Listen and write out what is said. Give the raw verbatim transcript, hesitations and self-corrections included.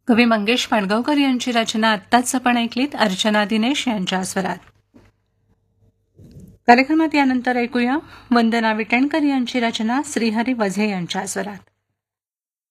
कवी मंगेश पाडगावकर यांची रचना आत्ताच आपण ऐकलीत अर्चना दिनेश यांच्या स्वरात. कार्यक्रमात यानंतर ऐकूया वंदना विटणकर यांची रचना श्रीहरी वझे यांच्या स्वरात.